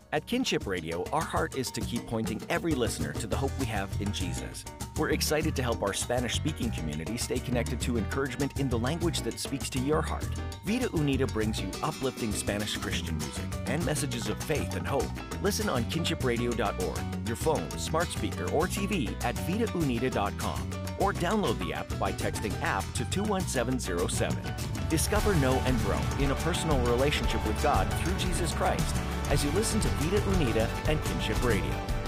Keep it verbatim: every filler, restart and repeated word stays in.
At Kinship Radio, our heart is to keep pointing every listener to the hope we have in Jesus. We're excited to help our Spanish-speaking community stay connected to encouragement in the language that speaks to your heart. Vida Unida brings you uplifting Spanish Christian music and messages of faith and hope. Listen on kinship radio dot org, your phone, smart speaker, or T V at vida unida dot com, or download the app by texting app to two one seven zero seven. Discover, know, and grow in a personal relationship with God through Jesus Christ as you listen to Vida Unida and Kinship Radio.